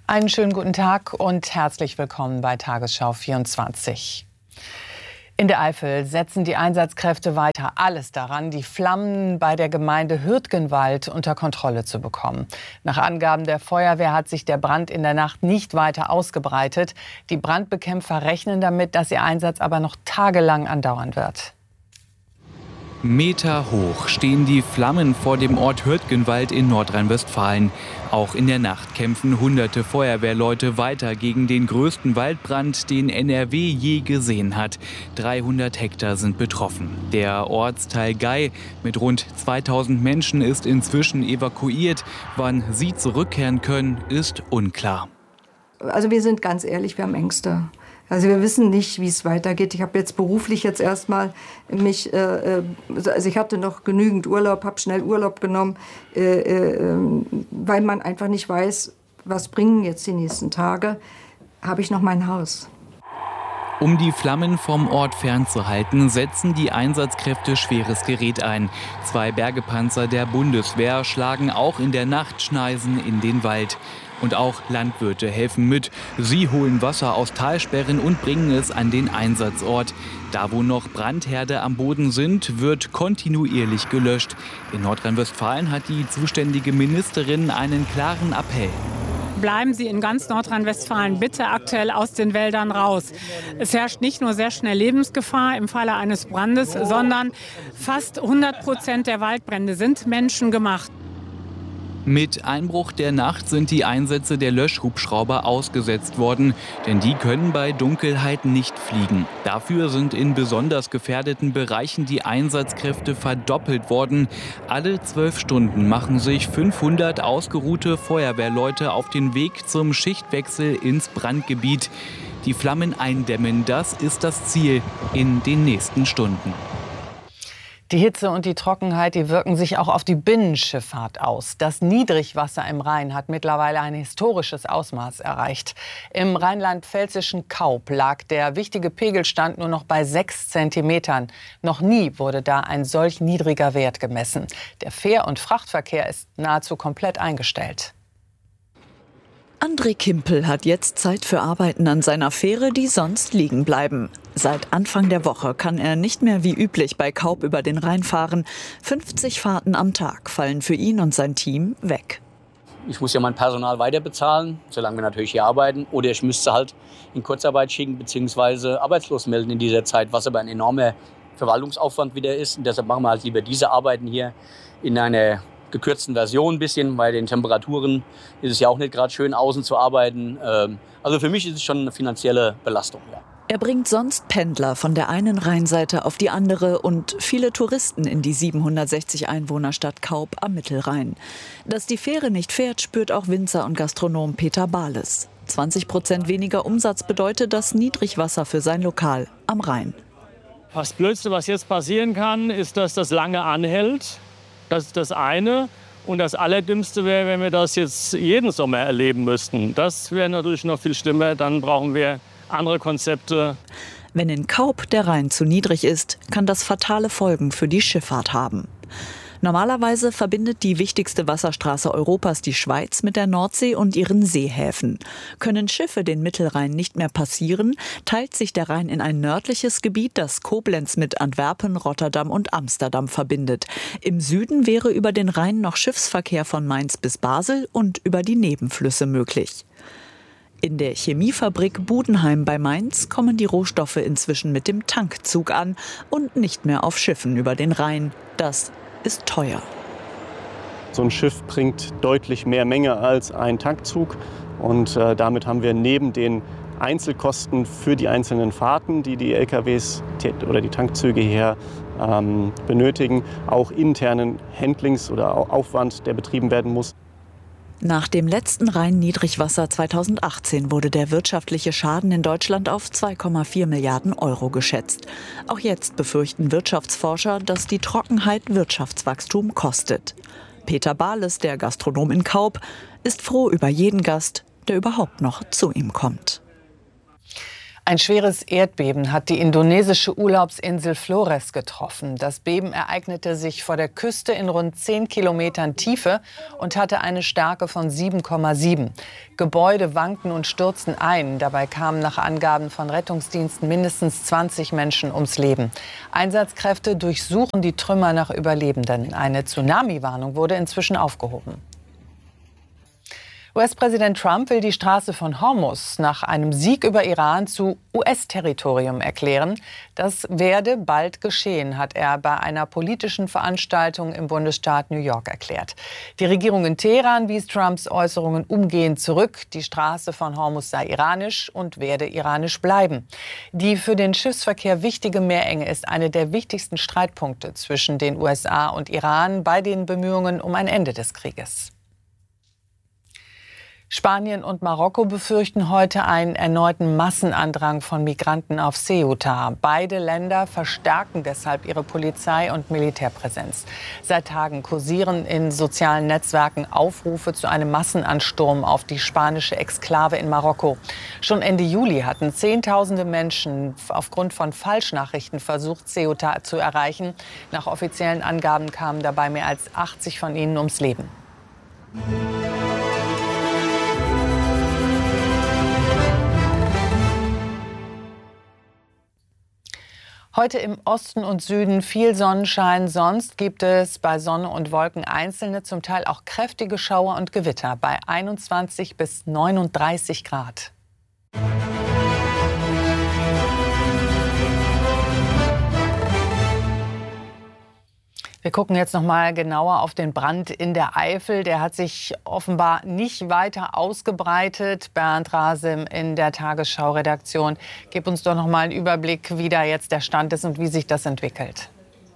Einen schönen guten Tag und herzlich willkommen bei Tagesschau 24. In der Eifel setzen die Einsatzkräfte weiter alles daran, die Flammen bei der Gemeinde Hürtgenwald unter Kontrolle zu bekommen. Nach Angaben der Feuerwehr hat sich der Brand in der Nacht nicht weiter ausgebreitet. Die Brandbekämpfer rechnen damit, dass ihr Einsatz aber noch tagelang andauern wird. Meter hoch stehen die Flammen vor dem Ort Hürtgenwald in Nordrhein-Westfalen. Auch in der Nacht kämpfen hunderte Feuerwehrleute weiter gegen den größten Waldbrand, den NRW je gesehen hat. 300 Hektar sind betroffen. Der Ortsteil Gei mit rund 2000 Menschen ist inzwischen evakuiert. Wann sie zurückkehren können, ist unklar. Also wir sind ganz ehrlich, wir haben Ängste. Also wir wissen nicht, wie es weitergeht. Ich habe jetzt beruflich erstmal also ich hatte noch genügend Urlaub, habe schnell Urlaub genommen, weil man einfach nicht weiß, was bringen jetzt die nächsten Tage, habe ich noch mein Haus. Um die Flammen vom Ort fernzuhalten, setzen die Einsatzkräfte schweres Gerät ein. 2 Bergepanzer der Bundeswehr schlagen auch in der Nacht Schneisen in den Wald. Und auch Landwirte helfen mit. Sie holen Wasser aus Talsperren und bringen es an den Einsatzort. Da, wo noch Brandherde am Boden sind, wird kontinuierlich gelöscht. In Nordrhein-Westfalen hat die zuständige Ministerin einen klaren Appell. Bleiben Sie in ganz Nordrhein-Westfalen bitte aktuell aus den Wäldern raus. Es herrscht nicht nur sehr schnell Lebensgefahr im Falle eines Brandes, sondern fast 100% der Waldbrände sind menschengemacht. Mit Einbruch der Nacht sind die Einsätze der Löschhubschrauber ausgesetzt worden, denn die können bei Dunkelheit nicht fliegen. Dafür sind in besonders gefährdeten Bereichen die Einsatzkräfte verdoppelt worden. Alle 12 Stunden machen sich 500 ausgeruhte Feuerwehrleute auf den Weg zum Schichtwechsel ins Brandgebiet. Die Flammen eindämmen, das ist das Ziel in den nächsten Stunden. Die Hitze und die Trockenheit, die wirken sich auch auf die Binnenschifffahrt aus. Das Niedrigwasser im Rhein hat mittlerweile ein historisches Ausmaß erreicht. Im rheinland-pfälzischen Kaup lag der wichtige Pegelstand nur noch bei 6 Zentimetern. Noch nie wurde da ein solch niedriger Wert gemessen. Der Fähr- und Frachtverkehr ist nahezu komplett eingestellt. André Kimpel hat jetzt Zeit für Arbeiten an seiner Fähre, die sonst liegen bleiben. Seit Anfang der Woche kann er nicht mehr wie üblich bei Kaup über den Rhein fahren. 50 Fahrten am Tag fallen für ihn und sein Team weg. Ich muss ja mein Personal weiter bezahlen, solange wir natürlich hier arbeiten. Oder ich müsste halt in Kurzarbeit schicken bzw. arbeitslos melden in dieser Zeit, was aber ein enormer Verwaltungsaufwand wieder ist. Und deshalb machen wir halt lieber diese Arbeiten hier in einer gekürzten Version ein bisschen. Bei den Temperaturen ist es ja auch nicht gerade schön, außen zu arbeiten. Also für mich ist es schon eine finanzielle Belastung. Ja. Er bringt sonst Pendler von der einen Rheinseite auf die andere und viele Touristen in die 760 Einwohnerstadt Kaup am Mittelrhein. Dass die Fähre nicht fährt, spürt auch Winzer und Gastronom Peter Bahles. 20% weniger Umsatz bedeutet das Niedrigwasser für sein Lokal am Rhein. Das Blödste, was jetzt passieren kann, ist, dass das lange anhält. Das ist das eine. Und das Allerdümmste wäre, wenn wir das jetzt jeden Sommer erleben müssten. Das wäre natürlich noch viel schlimmer. Dann brauchen wir andere Konzepte. Wenn in Kaup der Rhein zu niedrig ist, kann das fatale Folgen für die Schifffahrt haben. Normalerweise verbindet die wichtigste Wasserstraße Europas die Schweiz mit der Nordsee und ihren Seehäfen. Können Schiffe den Mittelrhein nicht mehr passieren, teilt sich der Rhein in ein nördliches Gebiet, das Koblenz mit Antwerpen, Rotterdam und Amsterdam verbindet. Im Süden wäre über den Rhein noch Schiffsverkehr von Mainz bis Basel und über die Nebenflüsse möglich. In der Chemiefabrik Budenheim bei Mainz kommen die Rohstoffe inzwischen mit dem Tankzug an und nicht mehr auf Schiffen über den Rhein. Das ist teuer. So ein Schiff bringt deutlich mehr Menge als ein Tankzug. Und damit haben wir neben den Einzelkosten für die einzelnen Fahrten, die die LKWs oder die Tankzüge hier benötigen, auch internen Handlings- oder Aufwand, der betrieben werden muss. Nach dem letzten Rhein-Niedrigwasser 2018 wurde der wirtschaftliche Schaden in Deutschland auf 2,4 Milliarden Euro geschätzt. Auch jetzt befürchten Wirtschaftsforscher, dass die Trockenheit Wirtschaftswachstum kostet. Peter Bahles, der Gastronom in Kaup, ist froh über jeden Gast, der überhaupt noch zu ihm kommt. Ein schweres Erdbeben hat die indonesische Urlaubsinsel Flores getroffen. Das Beben ereignete sich vor der Küste in rund 10 Kilometern Tiefe und hatte eine Stärke von 7,7. Gebäude wankten und stürzten ein. Dabei kamen nach Angaben von Rettungsdiensten mindestens 20 Menschen ums Leben. Einsatzkräfte durchsuchen die Trümmer nach Überlebenden. Eine Tsunami-Warnung wurde inzwischen aufgehoben. US-Präsident Trump will die Straße von Hormuz nach einem Sieg über Iran zu US-Territorium erklären. Das werde bald geschehen, hat er bei einer politischen Veranstaltung im Bundesstaat New York erklärt. Die Regierung in Teheran wies Trumps Äußerungen umgehend zurück. Die Straße von Hormuz sei iranisch und werde iranisch bleiben. Die für den Schiffsverkehr wichtige Meerenge ist eine der wichtigsten Streitpunkte zwischen den USA und Iran bei den Bemühungen um ein Ende des Krieges. Spanien und Marokko befürchten heute einen erneuten Massenandrang von Migranten auf Ceuta. Beide Länder verstärken deshalb ihre Polizei- und Militärpräsenz. Seit Tagen kursieren in sozialen Netzwerken Aufrufe zu einem Massenansturm auf die spanische Exklave in Marokko. Schon Ende Juli hatten Zehntausende Menschen aufgrund von Falschnachrichten versucht, Ceuta zu erreichen. Nach offiziellen Angaben kamen dabei mehr als 80 von ihnen ums Leben. Heute im Osten und Süden viel Sonnenschein. Sonst gibt es bei Sonne und Wolken einzelne, zum Teil auch kräftige Schauer und Gewitter bei 21 bis 39 Grad. Wir gucken jetzt noch mal genauer auf den Brand in der Eifel. Der hat sich offenbar nicht weiter ausgebreitet. Bernd Rasim in der Tagesschau-Redaktion. Gib uns doch noch mal einen Überblick, wie da jetzt der Stand ist und wie sich das entwickelt.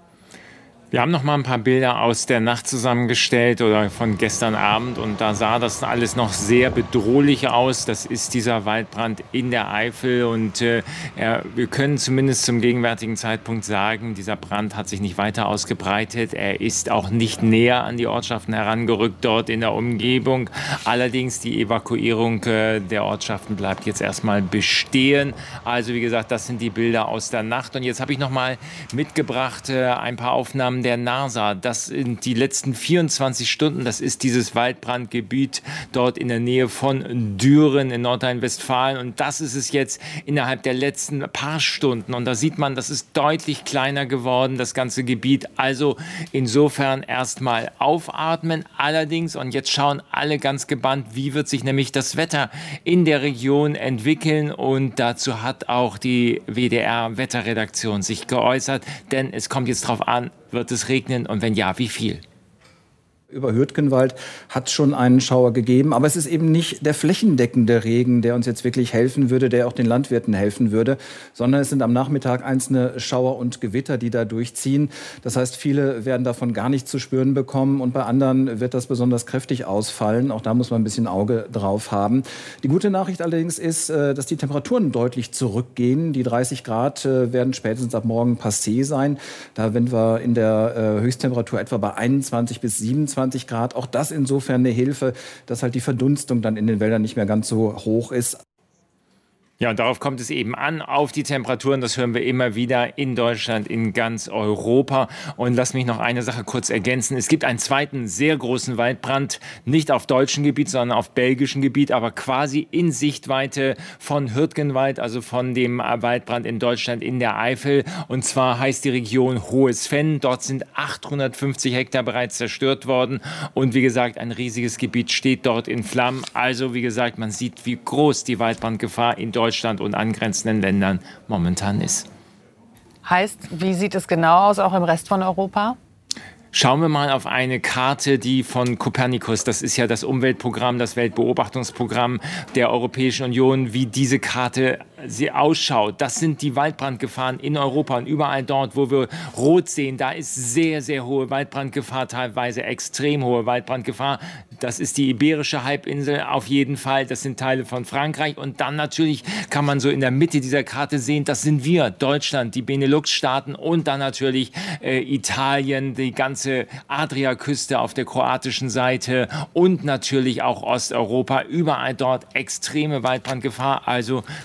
Wir haben noch mal ein paar Bilder aus der Nacht zusammengestellt oder von gestern Abend und da sah das alles noch sehr bedrohlich aus. Das ist dieser Waldbrand in der Eifel und wir können zumindest zum gegenwärtigen Zeitpunkt sagen, dieser Brand hat sich nicht weiter ausgebreitet. Er ist auch nicht näher an die Ortschaften herangerückt dort in der Umgebung. Allerdings die Evakuierung der Ortschaften bleibt jetzt erstmal bestehen. Also wie gesagt, das sind die Bilder aus der Nacht und jetzt habe ich noch mal mitgebracht ein paar Aufnahmen der NASA. Das sind die letzten 24 Stunden. Das ist dieses Waldbrandgebiet dort in der Nähe von Düren in Nordrhein-Westfalen. Und das ist es jetzt innerhalb der letzten paar Stunden. Und da sieht man, das ist deutlich kleiner geworden, das ganze Gebiet. Also insofern erstmal aufatmen. Allerdings, und jetzt schauen alle ganz gebannt, wie wird sich nämlich das Wetter in der Region entwickeln. Und dazu hat auch die WDR-Wetterredaktion sich geäußert. Denn es kommt jetzt darauf an, wird es regnen und wenn ja, wie viel? Über Hürtgenwald hat es schon einen Schauer gegeben, aber es ist eben nicht der flächendeckende Regen, der uns jetzt wirklich helfen würde, der auch den Landwirten helfen würde, sondern es sind am Nachmittag einzelne Schauer und Gewitter, die da durchziehen. Das heißt, viele werden davon gar nichts zu spüren bekommen und bei anderen wird das besonders kräftig ausfallen. Auch da muss man ein bisschen Auge drauf haben. Die gute Nachricht allerdings ist, dass die Temperaturen deutlich zurückgehen. Die 30 Grad werden spätestens ab morgen passé sein. Da sind wir in der Höchsttemperatur etwa bei 21 bis 27 Grad. Auch das insofern eine Hilfe, dass halt die Verdunstung dann in den Wäldern nicht mehr ganz so hoch ist. Ja, und darauf kommt es eben an, auf die Temperaturen. Das hören wir immer wieder in Deutschland, in ganz Europa. Und lass mich noch eine Sache kurz ergänzen. Es gibt einen zweiten sehr großen Waldbrand, nicht auf deutschem Gebiet, sondern auf belgischem Gebiet, aber quasi in Sichtweite von Hürtgenwald, also von dem Waldbrand in Deutschland in der Eifel. Und zwar heißt die Region Hohes Venn. Dort sind 850 Hektar bereits zerstört worden. Und wie gesagt, ein riesiges Gebiet steht dort in Flammen. Also wie gesagt, man sieht, wie groß die Waldbrandgefahr in Deutschland und angrenzenden Ländern momentan ist. Heißt, wie sieht es genau aus, auch im Rest von Europa? Schauen wir mal auf eine Karte, die von Copernicus, das ist ja das Umweltprogramm, das Weltbeobachtungsprogramm der Europäischen Union, wie diese Karte sie ausschaut. Das sind die Waldbrandgefahren in Europa und überall dort, wo wir rot sehen, da ist sehr, sehr hohe Waldbrandgefahr, teilweise extrem hohe Waldbrandgefahr. Das ist die Iberische Halbinsel auf jeden Fall, das sind Teile von Frankreich und dann natürlich kann man so in der Mitte dieser Karte sehen, das sind wir, Deutschland, die Benelux-Staaten und dann natürlich Italien, die ganze Adriaküste auf der kroatischen Seite und natürlich auch Osteuropa, überall dort extreme Waldbrandgefahr, also kann man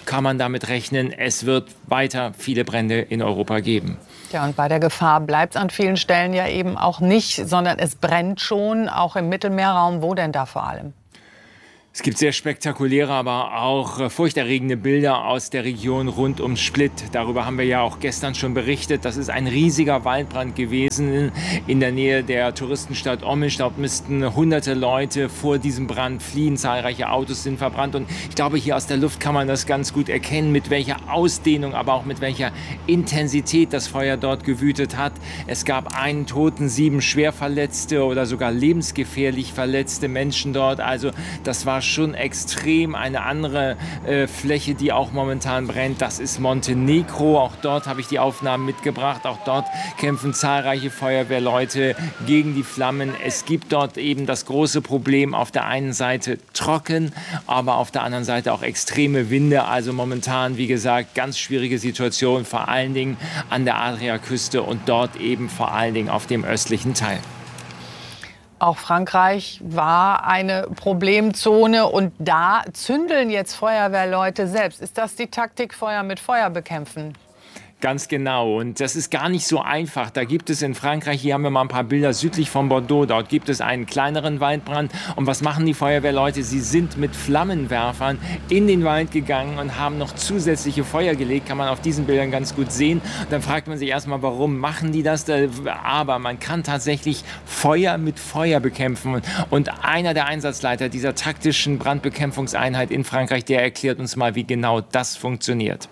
damit rechnen, es wird weiter viele Brände in Europa geben. Ja, und bei der Gefahr bleibt es an vielen Stellen ja eben auch nicht, sondern es brennt schon, auch im Mittelmeerraum. Wo denn da vor allem? Es gibt sehr spektakuläre, aber auch furchterregende Bilder aus der Region rund um Split. Darüber haben wir ja auch gestern schon berichtet. Das ist ein riesiger Waldbrand gewesen in der Nähe der Touristenstadt Omisch. Dort müssten hunderte Leute vor diesem Brand fliehen. Zahlreiche Autos sind verbrannt. Und ich glaube, hier aus der Luft kann man das ganz gut erkennen, mit welcher Ausdehnung, aber auch mit welcher Intensität das Feuer dort gewütet hat. Es gab einen Toten, 7 schwer verletzte oder sogar lebensgefährlich verletzte Menschen dort. Also das war schon extrem. Eine andere Fläche, die auch momentan brennt, das ist Montenegro. Auch dort habe ich die Aufnahmen mitgebracht. Auch dort kämpfen zahlreiche Feuerwehrleute gegen die Flammen. Es gibt dort eben das große Problem, auf der einen Seite trocken, aber auf der anderen Seite auch extreme Winde. Also momentan, wie gesagt, ganz schwierige Situation, vor allen Dingen an der Adriaküste und dort eben vor allen Dingen auf dem östlichen Teil. Auch Frankreich war eine Problemzone und da zündeln jetzt Feuerwehrleute selbst. Ist das die Taktik, Feuer mit Feuer bekämpfen? Ganz genau. Und das ist gar nicht so einfach. Da gibt es in Frankreich, hier haben wir mal ein paar Bilder südlich von Bordeaux, dort gibt es einen kleineren Waldbrand. Und was machen die Feuerwehrleute? Sie sind mit Flammenwerfern in den Wald gegangen und haben noch zusätzliche Feuer gelegt. Kann man auf diesen Bildern ganz gut sehen. Und dann fragt man sich erstmal, warum machen die das? Aber man kann tatsächlich Feuer mit Feuer bekämpfen. Und einer der Einsatzleiter dieser taktischen Brandbekämpfungseinheit in Frankreich, der erklärt uns mal, wie genau das funktioniert.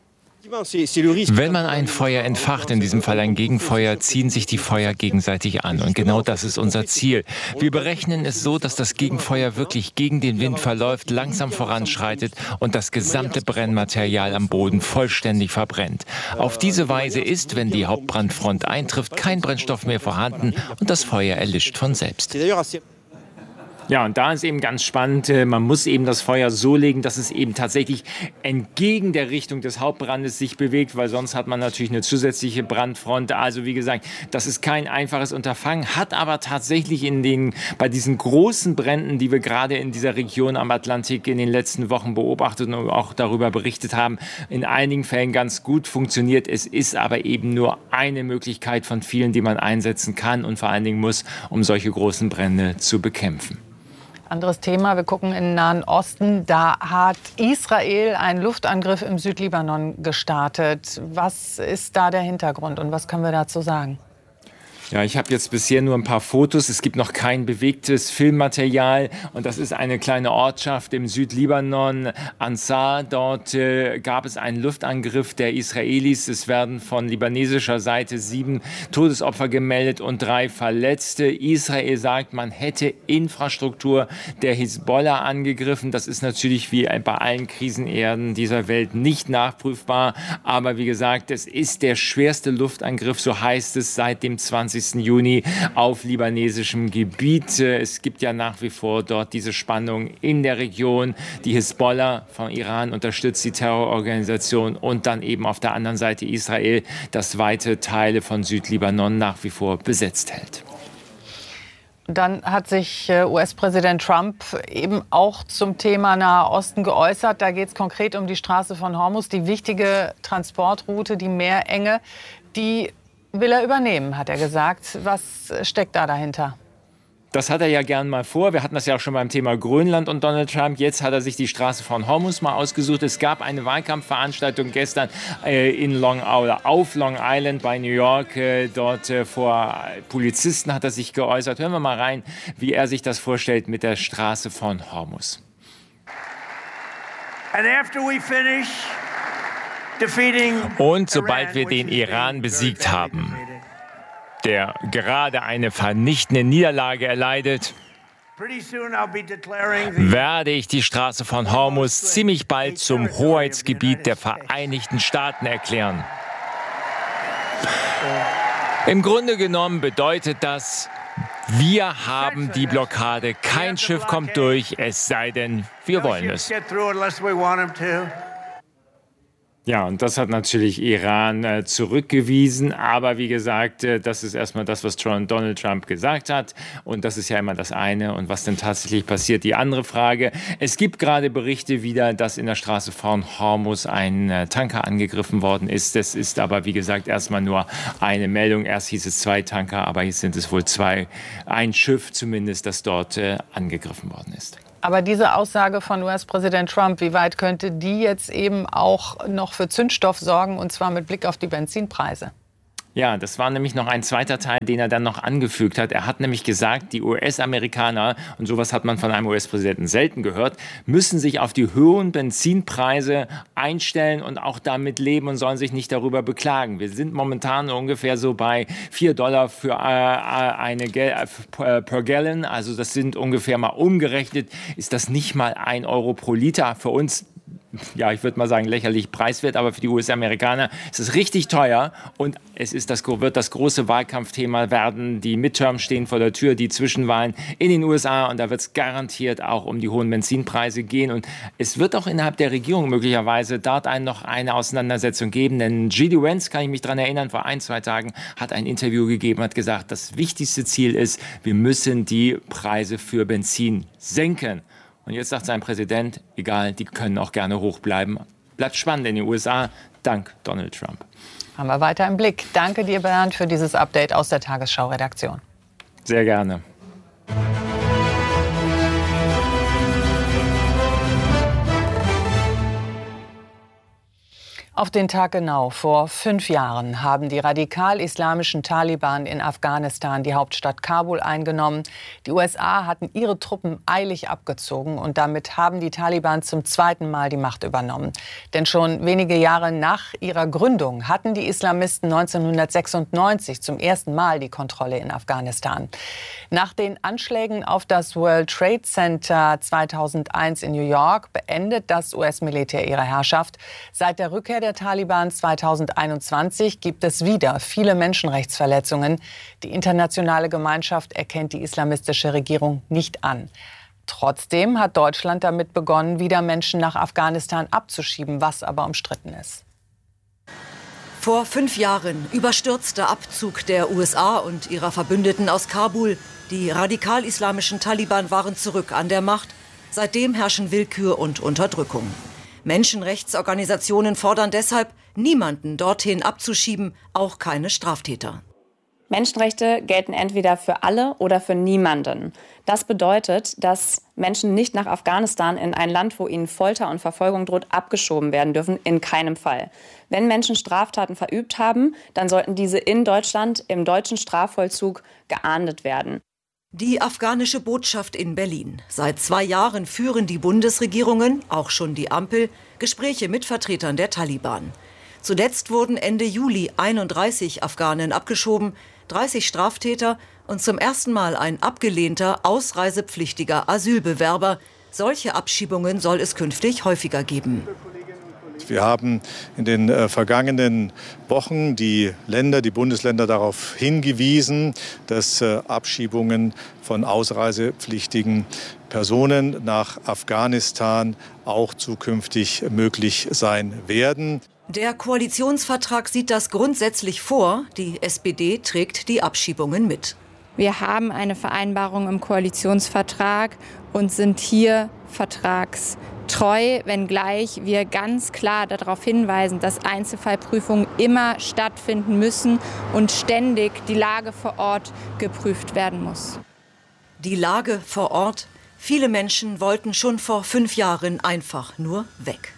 Wenn man ein Feuer entfacht, in diesem Fall ein Gegenfeuer, ziehen sich die Feuer gegenseitig an. Und genau das ist unser Ziel. Wir berechnen es so, dass das Gegenfeuer wirklich gegen den Wind verläuft, langsam voranschreitet und das gesamte Brennmaterial am Boden vollständig verbrennt. Auf diese Weise ist, wenn die Hauptbrandfront eintrifft, kein Brennstoff mehr vorhanden und das Feuer erlischt von selbst. Ja, und da ist eben ganz spannend, man muss eben das Feuer so legen, dass es eben tatsächlich entgegen der Richtung des Hauptbrandes sich bewegt, weil sonst hat man natürlich eine zusätzliche Brandfront. Also wie gesagt, das ist kein einfaches Unterfangen, hat aber tatsächlich bei diesen großen Bränden, die wir gerade in dieser Region am Atlantik in den letzten Wochen beobachtet und auch darüber berichtet haben, in einigen Fällen ganz gut funktioniert. Es ist aber eben nur eine Möglichkeit von vielen, die man einsetzen kann und vor allen Dingen muss, um solche großen Brände zu bekämpfen. Anderes Thema, wir gucken in den Nahen Osten. Da hat Israel einen Luftangriff im Südlibanon gestartet. Was ist da der Hintergrund und was können wir dazu sagen? Ja, ich habe jetzt bisher nur ein paar Fotos. Es gibt noch kein bewegtes Filmmaterial. Und das ist eine kleine Ortschaft im Südlibanon, Ansar. Dort gab es einen Luftangriff der Israelis. Es werden von libanesischer Seite 7 Todesopfer gemeldet und 3 Verletzte. Israel sagt, man hätte Infrastruktur der Hisbollah angegriffen. Das ist natürlich wie bei allen Krisenerden dieser Welt nicht nachprüfbar. Aber wie gesagt, es ist der schwerste Luftangriff, so heißt es, seit dem 20. Juni auf libanesischem Gebiet. Es gibt ja nach wie vor dort diese Spannung in der Region. Die Hisbollah vom Iran unterstützt die Terrororganisation und dann eben auf der anderen Seite Israel, das weite Teile von Südlibanon nach wie vor besetzt hält. Dann hat sich US-Präsident Trump eben auch zum Thema Nahe Osten geäußert. Da geht es konkret um die Straße von Hormuz, die wichtige Transportroute, die Meerenge, die will er übernehmen, hat er gesagt. Was steckt da dahinter? Das hat er ja gern mal vor. Wir hatten das ja auch schon beim Thema Grönland und Donald Trump. Jetzt hat er sich die Straße von Hormuz mal ausgesucht. Es gab eine Wahlkampfveranstaltung gestern auf Long Island bei New York. Dort vor Polizisten hat er sich geäußert. Hören wir mal rein, wie er sich das vorstellt mit der Straße von Hormuz. Und sobald wir den Iran besiegt haben, der gerade eine vernichtende Niederlage erleidet, werde ich die Straße von Hormuz ziemlich bald zum Hoheitsgebiet der Vereinigten Staaten erklären. Im Grunde genommen bedeutet das, wir haben die Blockade, kein Schiff kommt durch, es sei denn, wir wollen es. Ja, und das hat natürlich Iran zurückgewiesen. Aber wie gesagt, das ist erstmal das, was Donald Trump gesagt hat. Und das ist ja immer das eine. Und was denn tatsächlich passiert, die andere Frage. Es gibt gerade Berichte wieder, dass in der Straße von Hormuz ein Tanker angegriffen worden ist. Das ist aber, wie gesagt, erstmal nur eine Meldung. Erst hieß es 2 Tanker, aber jetzt sind es wohl 2. Ein Schiff zumindest, das dort angegriffen worden ist. Aber diese Aussage von US-Präsident Trump, wie weit könnte die jetzt eben auch noch für Zündstoff sorgen, und zwar mit Blick auf die Benzinpreise? Ja, das war nämlich noch ein zweiter Teil, den er dann noch angefügt hat. Er hat nämlich gesagt, die US-Amerikaner, und sowas hat man von einem US-Präsidenten selten gehört, müssen sich auf die hohen Benzinpreise einstellen und auch damit leben und sollen sich nicht darüber beklagen. Wir sind momentan ungefähr so bei $4 für per Gallon. Also das sind ungefähr mal umgerechnet, ist das nicht mal 1 Euro pro Liter. Für uns, ja, ich würde mal sagen, lächerlich preiswert, aber für die US-Amerikaner ist es richtig teuer und wird das große Wahlkampfthema werden. Die Midterms stehen vor der Tür, die Zwischenwahlen in den USA, und da wird es garantiert auch um die hohen Benzinpreise gehen. Und es wird auch innerhalb der Regierung möglicherweise dort noch eine Auseinandersetzung geben, denn J.D. Vance, kann ich mich daran erinnern, vor 1-2 Tagen hat ein Interview gegeben, hat gesagt, das wichtigste Ziel ist, wir müssen die Preise für Benzin senken. Und jetzt sagt sein Präsident, egal, die können auch gerne hoch bleiben. Bleibt spannend in den USA, dank Donald Trump. Haben wir weiter im Blick. Danke dir, Bernd, für dieses Update aus der Tagesschau-Redaktion. Sehr gerne. Auf den Tag genau vor 5 Jahren haben die radikal-islamischen Taliban in Afghanistan die Hauptstadt Kabul eingenommen. Die USA hatten ihre Truppen eilig abgezogen und damit haben die Taliban zum 2. Mal die Macht übernommen. Denn schon wenige Jahre nach ihrer Gründung hatten die Islamisten 1996 zum ersten Mal die Kontrolle in Afghanistan. Nach den Anschlägen auf das World Trade Center 2001 in New York beendet das US-Militär ihre Herrschaft. Seit der Rückkehr der Taliban 2021 gibt es wieder viele Menschenrechtsverletzungen. Die internationale Gemeinschaft erkennt die islamistische Regierung nicht an. Trotzdem hat Deutschland damit begonnen, wieder Menschen nach Afghanistan abzuschieben, was aber umstritten ist. Vor 5 Jahren überstürzter Abzug der USA und ihrer Verbündeten aus Kabul. Die radikal-islamischen Taliban waren zurück an der Macht. Seitdem herrschen Willkür und Unterdrückung. Menschenrechtsorganisationen fordern deshalb, niemanden dorthin abzuschieben, auch keine Straftäter. Menschenrechte gelten entweder für alle oder für niemanden. Das bedeutet, dass Menschen nicht nach Afghanistan, in ein Land, wo ihnen Folter und Verfolgung droht, abgeschoben werden dürfen. In keinem Fall. Wenn Menschen Straftaten verübt haben, dann sollten diese in Deutschland im deutschen Strafvollzug geahndet werden. Die afghanische Botschaft in Berlin. Seit 2 Jahren führen die Bundesregierungen, auch schon die Ampel, Gespräche mit Vertretern der Taliban. Zuletzt wurden Ende Juli 31 Afghanen abgeschoben, 30 Straftäter und zum ersten Mal ein abgelehnter, ausreisepflichtiger Asylbewerber. Solche Abschiebungen soll es künftig häufiger geben. Wir haben in den vergangenen Wochen die Bundesländer darauf hingewiesen, dass Abschiebungen von ausreisepflichtigen Personen nach Afghanistan auch zukünftig möglich sein werden. Der Koalitionsvertrag sieht das grundsätzlich vor. Die SPD trägt die Abschiebungen mit. Wir haben eine Vereinbarung im Koalitionsvertrag und sind hier vertragstreu, wenngleich wir ganz klar darauf hinweisen, dass Einzelfallprüfungen immer stattfinden müssen und ständig die Lage vor Ort geprüft werden muss. Die Lage vor Ort? Viele Menschen wollten schon vor 5 Jahren einfach nur weg.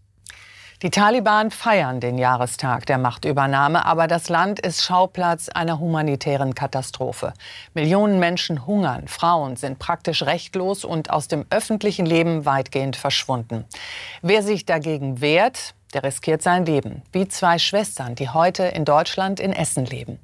Die Taliban feiern den Jahrestag der Machtübernahme, aber das Land ist Schauplatz einer humanitären Katastrophe. Millionen Menschen hungern, Frauen sind praktisch rechtlos und aus dem öffentlichen Leben weitgehend verschwunden. Wer sich dagegen wehrt, der riskiert sein Leben, wie 2 Schwestern, die heute in Deutschland in Essen leben.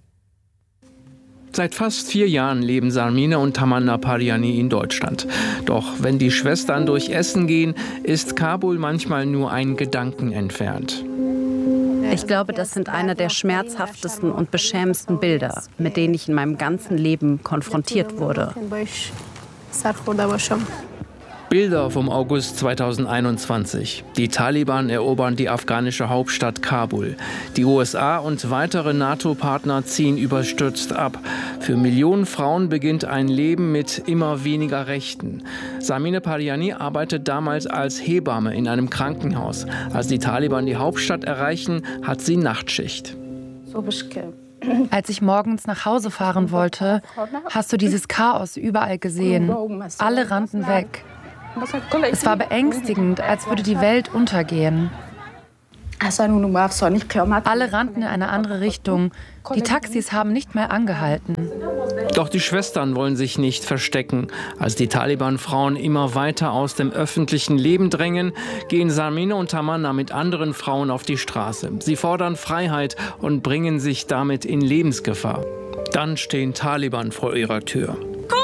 Seit fast 4 Jahren leben Sarmina und Tamanna Pariani in Deutschland. Doch wenn die Schwestern durch Essen gehen, ist Kabul manchmal nur ein Gedanken entfernt. Ich glaube, das sind einer der schmerzhaftesten und beschämendsten Bilder, mit denen ich in meinem ganzen Leben konfrontiert wurde. Bilder vom August 2021. Die Taliban erobern die afghanische Hauptstadt Kabul. Die USA und weitere NATO-Partner ziehen überstürzt ab. Für Millionen Frauen beginnt ein Leben mit immer weniger Rechten. Samine Pariani arbeitet damals als Hebamme in einem Krankenhaus. Als die Taliban die Hauptstadt erreichen, hat sie Nachtschicht. Als ich morgens nach Hause fahren wollte, hast du dieses Chaos überall gesehen. Alle rannten weg. Es war beängstigend, als würde die Welt untergehen. Alle rannten in eine andere Richtung. Die Taxis haben nicht mehr angehalten. Doch die Schwestern wollen sich nicht verstecken. Als die Taliban-Frauen immer weiter aus dem öffentlichen Leben drängen, gehen Samine und Tamanna mit anderen Frauen auf die Straße. Sie fordern Freiheit und bringen sich damit in Lebensgefahr. Dann stehen Taliban vor ihrer Tür.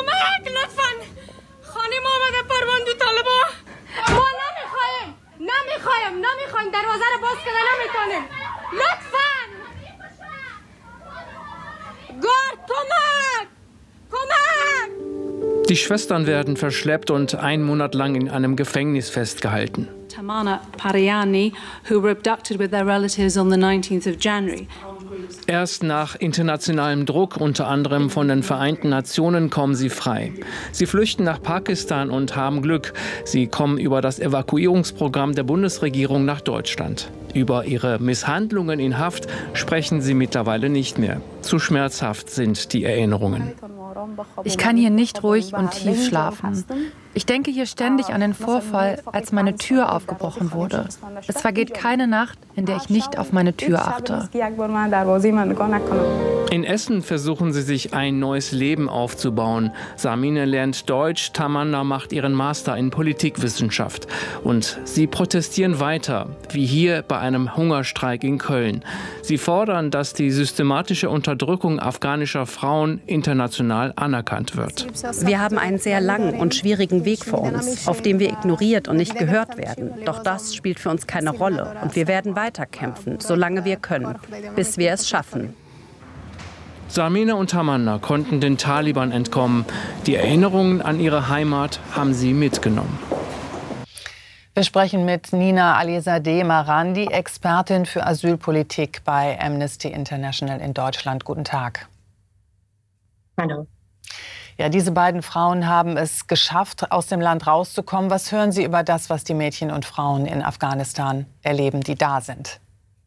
Die Schwestern werden verschleppt und 1 Monat lang in einem Gefängnis festgehalten. Tamanna Pariani, who were abducted with their relatives on the 19th of January. Erst nach internationalem Druck, unter anderem von den Vereinten Nationen, kommen sie frei. Sie flüchten nach Pakistan und haben Glück. Sie kommen über das Evakuierungsprogramm der Bundesregierung nach Deutschland. Über ihre Misshandlungen in Haft sprechen sie mittlerweile nicht mehr. Zu schmerzhaft sind die Erinnerungen. Ich kann hier nicht ruhig und tief schlafen. Ich denke hier ständig an den Vorfall, als meine Tür aufgebrochen wurde. Es vergeht keine Nacht, in der ich nicht auf meine Tür achte. In Essen versuchen sie sich ein neues Leben aufzubauen. Samine lernt Deutsch, Tamanna macht ihren Master in Politikwissenschaft. Und sie protestieren weiter, wie hier bei einem Hungerstreik in Köln. Sie fordern, dass die systematische Unterdrückung afghanischer Frauen international anerkannt wird. Wir haben einen sehr langen und schwierigen Weg vor uns, auf dem wir ignoriert und nicht gehört werden. Doch das spielt für uns keine Rolle. Und wir werden weiterkämpfen, solange wir können, bis wir es schaffen. Samine und Tamanna konnten den Taliban entkommen. Die Erinnerungen an ihre Heimat haben sie mitgenommen. Wir sprechen mit Nina Alizadeh Marandi, Expertin für Asylpolitik bei Amnesty International in Deutschland. Guten Tag. Hallo. Ja, diese beiden Frauen haben es geschafft, aus dem Land rauszukommen. Was hören Sie über das, was die Mädchen und Frauen in Afghanistan erleben, die da sind?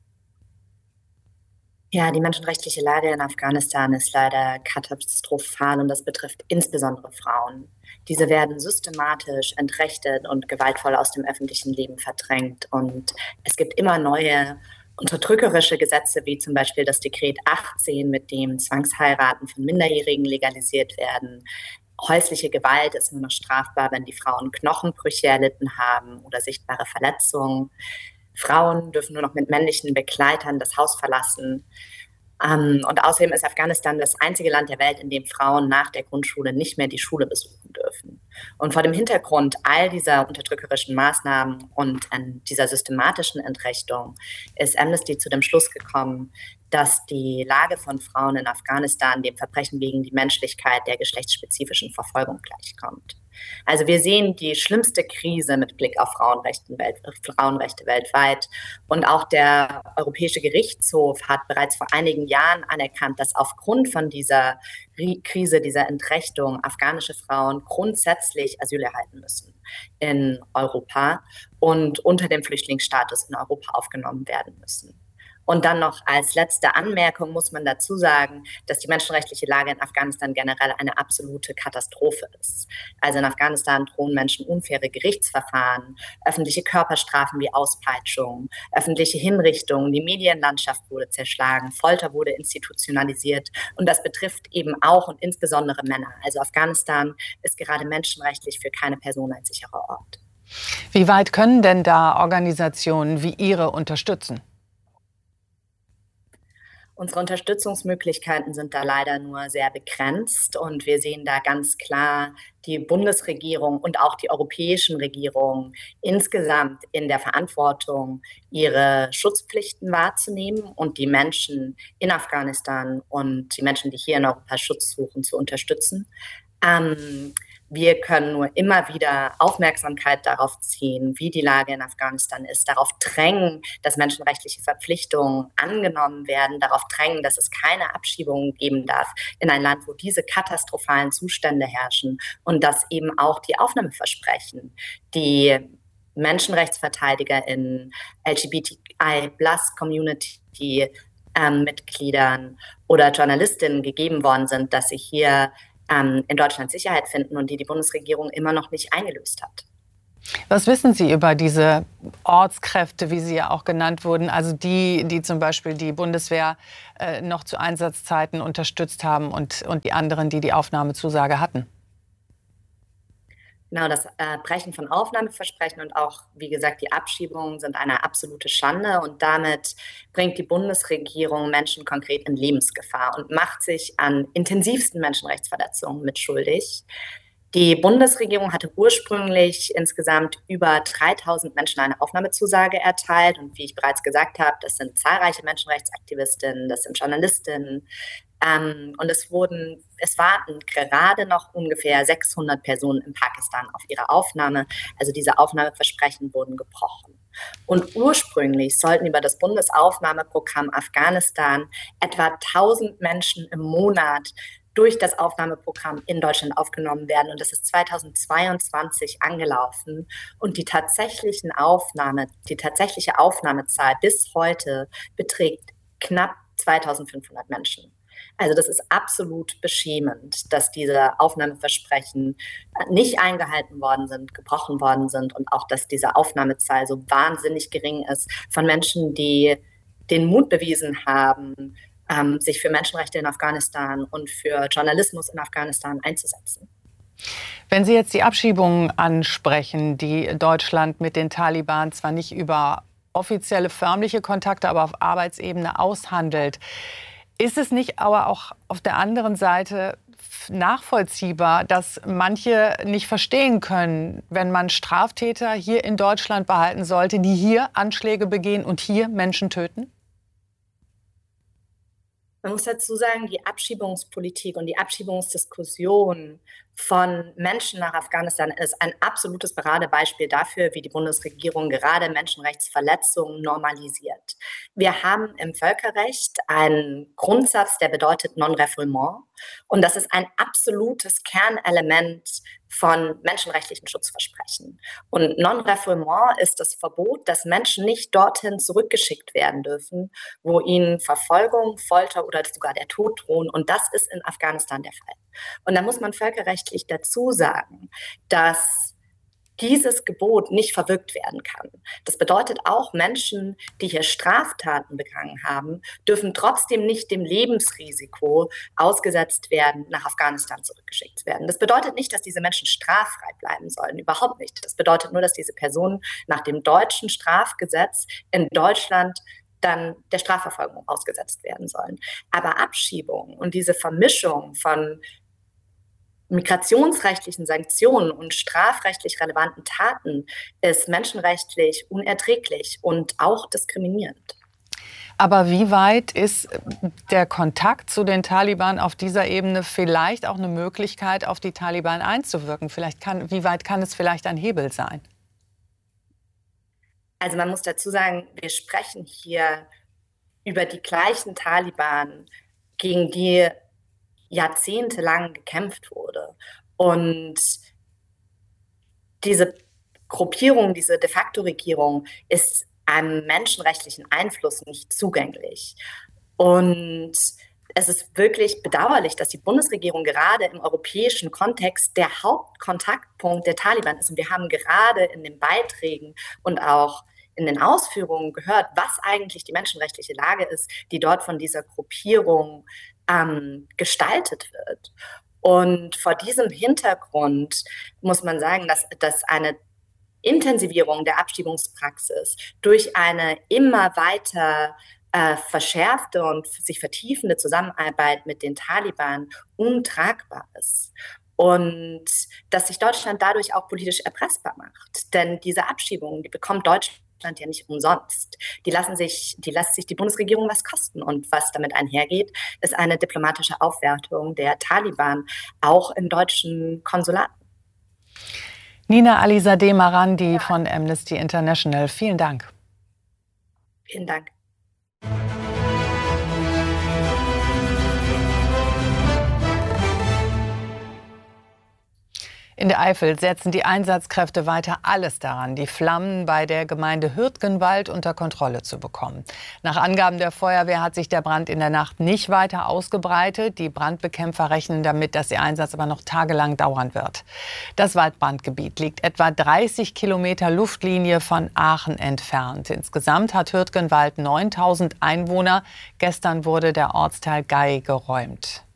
Ja, die menschenrechtliche Lage in Afghanistan ist leider katastrophal und das betrifft insbesondere Frauen. Diese werden systematisch entrechtet und gewaltvoll aus dem öffentlichen Leben verdrängt. Und es gibt immer neue unterdrückerische Gesetze, wie zum Beispiel das Dekret 18, mit dem Zwangsheiraten von Minderjährigen legalisiert werden. Häusliche Gewalt ist nur noch strafbar, wenn die Frauen Knochenbrüche erlitten haben oder sichtbare Verletzungen. Frauen dürfen nur noch mit männlichen Begleitern das Haus verlassen. Und außerdem ist Afghanistan das einzige Land der Welt, in dem Frauen nach der Grundschule nicht mehr die Schule besuchen dürfen. Und vor dem Hintergrund all dieser unterdrückerischen Maßnahmen und dieser systematischen Entrechtung ist Amnesty zu dem Schluss gekommen, dass die Lage von Frauen in Afghanistan dem Verbrechen gegen die Menschlichkeit der geschlechtsspezifischen Verfolgung gleichkommt. Also wir sehen die schlimmste Krise mit Blick auf Frauenrechte weltweit. Und auch der Europäische Gerichtshof hat bereits vor einigen Jahren anerkannt, dass aufgrund von dieser Krise, dieser Entrechtung, afghanische Frauen grundsätzlich Asyl erhalten müssen in Europa und unter dem Flüchtlingsstatus in Europa aufgenommen werden müssen. Und dann noch als letzte Anmerkung muss man dazu sagen, dass die menschenrechtliche Lage in Afghanistan generell eine absolute Katastrophe ist. Also in Afghanistan drohen Menschen unfaire Gerichtsverfahren, öffentliche Körperstrafen wie Auspeitschung, öffentliche Hinrichtungen, die Medienlandschaft wurde zerschlagen, Folter wurde institutionalisiert und das betrifft eben auch und insbesondere Männer. Also Afghanistan ist gerade menschenrechtlich für keine Person ein sicherer Ort. Wie weit können denn da Organisationen wie Ihre unterstützen? Unsere Unterstützungsmöglichkeiten sind da leider nur sehr begrenzt und wir sehen da ganz klar die Bundesregierung und auch die europäischen Regierungen insgesamt in der Verantwortung, ihre Schutzpflichten wahrzunehmen und die Menschen in Afghanistan und die Menschen, die hier in Europa Schutz suchen, zu unterstützen. Wir können nur immer wieder Aufmerksamkeit darauf ziehen, wie die Lage in Afghanistan ist, darauf drängen, dass menschenrechtliche Verpflichtungen angenommen werden, darauf drängen, dass es keine Abschiebungen geben darf in ein Land, wo diese katastrophalen Zustände herrschen und dass eben auch die Aufnahmeversprechen, die Menschenrechtsverteidiger in LGBTI+-Community Mitgliedern oder Journalistinnen gegeben worden sind, dass sie hier in Deutschland Sicherheit finden und die Bundesregierung immer noch nicht eingelöst hat. Was wissen Sie über diese Ortskräfte, wie sie ja auch genannt wurden, also die zum Beispiel die Bundeswehr noch zu Einsatzzeiten unterstützt haben und die anderen, die Aufnahmezusage hatten? Genau, das Brechen von Aufnahmeversprechen und auch, wie gesagt, die Abschiebungen sind eine absolute Schande und damit bringt die Bundesregierung Menschen konkret in Lebensgefahr und macht sich an intensivsten Menschenrechtsverletzungen mitschuldig. Die Bundesregierung hatte ursprünglich insgesamt über 3000 Menschen eine Aufnahmezusage erteilt und wie ich bereits gesagt habe, das sind zahlreiche Menschenrechtsaktivistinnen, das sind Journalistinnen, und es warten gerade noch ungefähr 600 Personen in Pakistan auf ihre Aufnahme. Also diese Aufnahmeversprechen wurden gebrochen. Und ursprünglich sollten über das Bundesaufnahmeprogramm Afghanistan etwa 1000 Menschen im Monat durch das Aufnahmeprogramm in Deutschland aufgenommen werden. Und das ist 2022 angelaufen. Und die tatsächliche Aufnahmezahl bis heute beträgt knapp 2500 Menschen. Also das ist absolut beschämend, dass diese Aufnahmeversprechen nicht eingehalten worden sind, gebrochen worden sind und auch, dass diese Aufnahmezahl so wahnsinnig gering ist von Menschen, die den Mut bewiesen haben, sich für Menschenrechte in Afghanistan und für Journalismus in Afghanistan einzusetzen. Wenn Sie jetzt die Abschiebungen ansprechen, die Deutschland mit den Taliban zwar nicht über offizielle förmliche Kontakte, aber auf Arbeitsebene aushandelt, ist es nicht aber auch auf der anderen Seite nachvollziehbar, dass manche nicht verstehen können, wenn man Straftäter hier in Deutschland behalten sollte, die hier Anschläge begehen und hier Menschen töten? Man muss dazu sagen, die Abschiebungspolitik und die Abschiebungsdiskussion von Menschen nach Afghanistan ist ein absolutes Paradebeispiel dafür, wie die Bundesregierung gerade Menschenrechtsverletzungen normalisiert. Wir haben im Völkerrecht einen Grundsatz, der bedeutet Non-Refoulement. Und das ist ein absolutes Kernelement von menschenrechtlichen Schutzversprechen. Und Non-Refoulement ist das Verbot, dass Menschen nicht dorthin zurückgeschickt werden dürfen, wo ihnen Verfolgung, Folter oder sogar der Tod drohen. Und das ist in Afghanistan der Fall. Und da muss man völkerrechtlich dazu sagen, dass dieses Gebot nicht verwirkt werden kann. Das bedeutet auch, Menschen, die hier Straftaten begangen haben, dürfen trotzdem nicht dem Lebensrisiko ausgesetzt werden, nach Afghanistan zurückgeschickt zu werden. Das bedeutet nicht, dass diese Menschen straffrei bleiben sollen, überhaupt nicht. Das bedeutet nur, dass diese Personen nach dem deutschen Strafgesetz in Deutschland dann der Strafverfolgung ausgesetzt werden sollen. Aber Abschiebung und diese Vermischung von migrationsrechtlichen Sanktionen und strafrechtlich relevanten Taten ist menschenrechtlich unerträglich und auch diskriminierend. Aber wie weit ist der Kontakt zu den Taliban auf dieser Ebene vielleicht auch eine Möglichkeit, auf die Taliban einzuwirken? Wie weit kann es vielleicht ein Hebel sein? Also man muss dazu sagen, wir sprechen hier über die gleichen Taliban, gegen die jahrzehntelang gekämpft wurde. Und diese Gruppierung, diese de facto Regierung ist einem menschenrechtlichen Einfluss nicht zugänglich. Und es ist wirklich bedauerlich, dass die Bundesregierung gerade im europäischen Kontext der Hauptkontaktpunkt der Taliban ist. Und wir haben gerade in den Beiträgen und auch in den Ausführungen gehört, was eigentlich die menschenrechtliche Lage ist, die dort von dieser Gruppierung gestaltet wird. Und vor diesem Hintergrund muss man sagen, dass eine Intensivierung der Abschiebungspraxis durch eine immer weiter verschärfte und sich vertiefende Zusammenarbeit mit den Taliban untragbar ist. Und dass sich Deutschland dadurch auch politisch erpressbar macht. Denn diese Abschiebungen, die bekommt Deutschland ja nicht umsonst. Die lässt sich die Bundesregierung was kosten. Und was damit einhergeht, ist eine diplomatische Aufwertung der Taliban, auch in deutschen Konsulaten. Nina Alizadeh Marandi von Amnesty International, vielen Dank. Vielen Dank. In der Eifel setzen die Einsatzkräfte weiter alles daran, die Flammen bei der Gemeinde Hürtgenwald unter Kontrolle zu bekommen. Nach Angaben der Feuerwehr hat sich der Brand in der Nacht nicht weiter ausgebreitet. Die Brandbekämpfer rechnen damit, dass der Einsatz aber noch tagelang dauern wird. Das Waldbrandgebiet liegt etwa 30 Kilometer Luftlinie von Aachen entfernt. Insgesamt hat Hürtgenwald 9.000 Einwohner. Gestern wurde der Ortsteil Gay geräumt.